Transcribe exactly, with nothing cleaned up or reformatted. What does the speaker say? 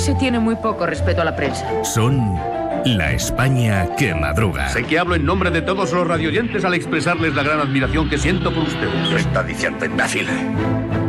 se tiene muy poco respeto a la prensa. Son la España que madruga. Sé que hablo en nombre de todos los radioyentes al expresarles la gran admiración que siento por ustedes. Lo está diciendo, imbécil.